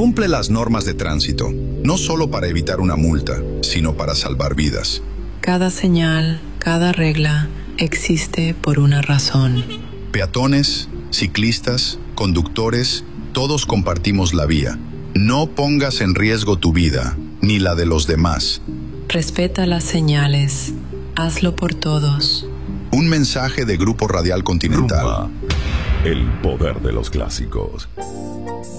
Cumple las normas de tránsito, no solo para evitar una multa, sino para salvar vidas. Cada señal, cada regla existe por una razón. Peatones, ciclistas, conductores, todos compartimos la vía. No pongas en riesgo tu vida, ni la de los demás. Respeta las señales. Hazlo por todos. Un mensaje de Grupo Radial Continental. Rumba, el poder de los clásicos.